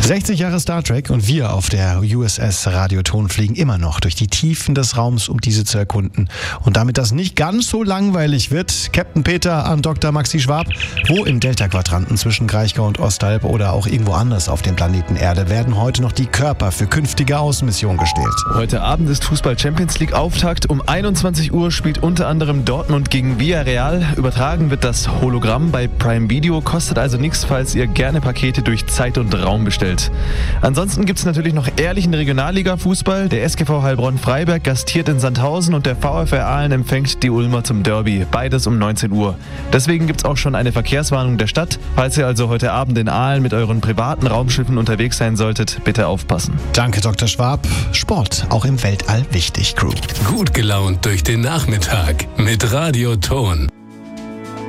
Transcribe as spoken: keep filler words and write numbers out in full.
sechzig Jahre Star Trek und wir auf der U S S Radioton fliegen immer noch durch die Tiefen des Raums, um diese zu erkunden. Und damit das nicht ganz so langweilig wird, Captain Peter an Doktor Maxi Schwab, wo im Delta-Quadranten zwischen Kraichgau und Ostalb oder auch irgendwo anders auf dem Planeten Erde werden heute noch die Körper für künftige Außenmissionen gestellt. Heute Abend ist Fußball-Champions League Auftakt. Um einundzwanzig Uhr spielt unter anderem Dortmund gegen Villarreal. Übertragen wird das Hologramm bei Prime Video, kostet also nichts, falls ihr gerne Pakete durch Zeit und Raum bestellt. Ansonsten gibt es natürlich noch ehrlichen Regionalliga-Fußball. Der S G V Heilbronn-Freiberg gastiert in Sandhausen und der VfR Aalen empfängt die Ulmer zum Derby. Beides um neunzehn Uhr. Deswegen gibt es auch schon eine Verkehrswarnung der Stadt. Falls ihr also heute Abend in Aalen mit euren privaten Raumschiffen unterwegs sein solltet, bitte aufpassen. Danke, Doktor Schwab. Sport, auch im Weltall wichtig, Crew. Gut gelaunt durch den Nachmittag mit Radioton.